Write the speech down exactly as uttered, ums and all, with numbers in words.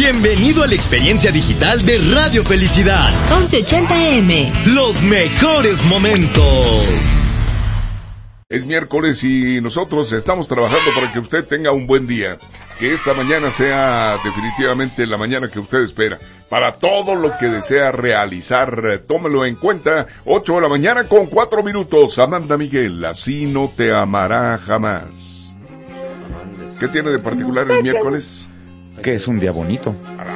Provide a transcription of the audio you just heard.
Bienvenido a la experiencia digital de Radio Felicidad. once ochenta A M. Los mejores momentos. Es miércoles y nosotros estamos trabajando para que usted tenga un buen día. Que esta mañana sea definitivamente la mañana que usted espera. Para todo lo que desea realizar, tómelo en cuenta. ocho de la mañana con cuatro minutos. Amanda Miguel, así no te amará jamás. ¿Qué tiene de particular el miércoles? Que es un día bonito.